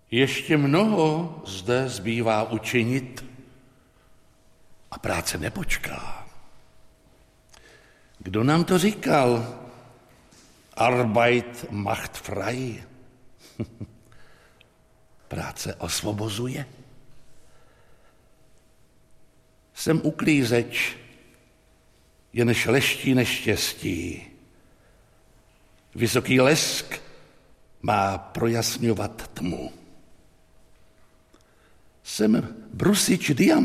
Ještě mnoho zde zbývá učinit a práce nepočká. Kdo nám to říkal? Arbeit macht frei. Práce osvobozuje. Jsem uklízeč, jen šleští neštěstí. Vysoký lesk má projasňovat tmu. Jsem brusič diamant.